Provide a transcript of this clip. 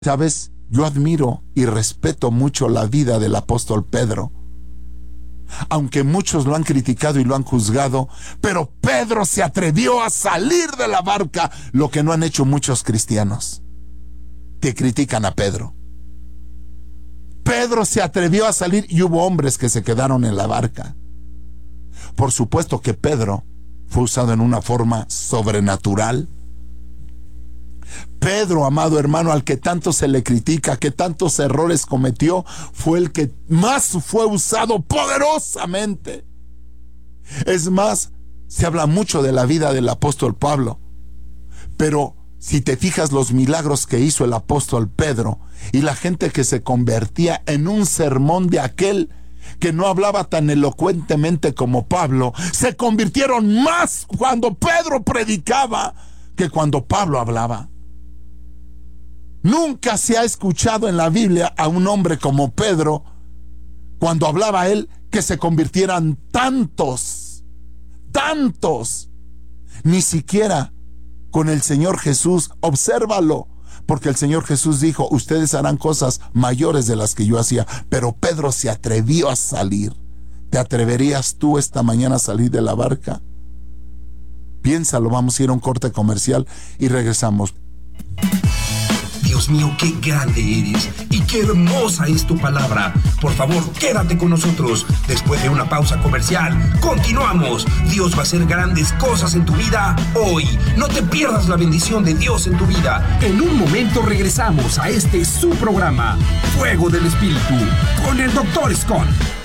¿Sabes? Yo admiro y respeto mucho la vida del apóstol Pedro. Aunque muchos lo han criticado y lo han juzgado, pero Pedro se atrevió a salir de la barca, lo que no han hecho muchos cristianos. Que critican a Pedro. Pedro se atrevió a salir y hubo hombres que se quedaron en la barca. Por supuesto que Pedro fue usado en una forma sobrenatural. Pedro, amado hermano, al que tanto se le critica, que tantos errores cometió, fue el que más fue usado poderosamente. Es más, se habla mucho de la vida del apóstol Pablo, pero si te fijas los milagros que hizo el apóstol Pedro y la gente que se convertía en un sermón de aquel que no hablaba tan elocuentemente como Pablo, se convirtieron más cuando Pedro predicaba que cuando Pablo hablaba. Nunca se ha escuchado en la Biblia a un hombre como Pedro, cuando hablaba él, que se convirtieran tantos. Ni siquiera con el Señor Jesús. Obsérvalo, porque el Señor Jesús dijo: ustedes harán cosas mayores de las que yo hacía. Pero Pedro se atrevió a salir. ¿Te atreverías tú esta mañana a salir de la barca? Piénsalo. Vamos a ir a un corte comercial y regresamos. Dios mío, qué grande eres y qué hermosa es tu palabra. Por favor, quédate con nosotros. Después de una pausa comercial, continuamos. Dios va a hacer grandes cosas en tu vida hoy. No te pierdas la bendición de Dios en tu vida. En un momento regresamos a su programa, Fuego del Espíritu, con el Dr. Scott.